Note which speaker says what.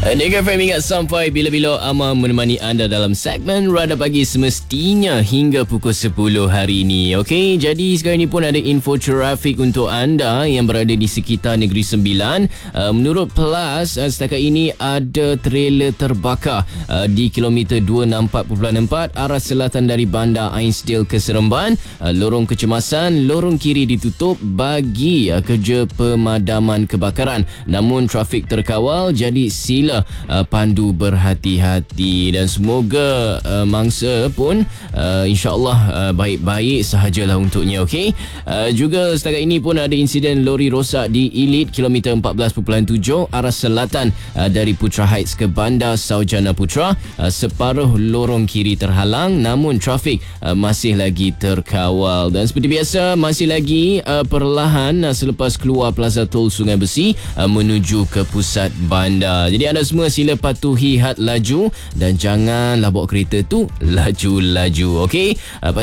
Speaker 1: Dengar FM ingat sampai bila-bila Amar menemani anda dalam segmen Radar Pagi semestinya hingga pukul 10 hari ini. Okey, jadi sekarang ini pun ada info trafik untuk anda yang berada di sekitar Negeri Sembilan. Menurut Plus, setakat ini ada trailer terbakar di kilometer 264.4 arah selatan dari Bandar Ainsdale ke Seremban. Lorong kecemasan, lorong kiri ditutup bagi kerja pemadaman kebakaran. Namun trafik terkawal, jadi sila pandu berhati-hati dan semoga mangsa pun insya-Allah baik-baik sahajalah untuknya. Okey, juga setakat ini pun ada insiden lori rosak di Elite kilometer 14.7 arah selatan dari Putra Heights ke Bandar Saujana Putra. Separuh lorong kiri terhalang namun trafik masih lagi terkawal dan seperti biasa masih lagi perlahan selepas keluar Plaza Tol Sungai Besi menuju ke pusat bandar. Jadi anda semua sila patuhi had laju dan janganlah bawa kereta tu laju-laju. Okey,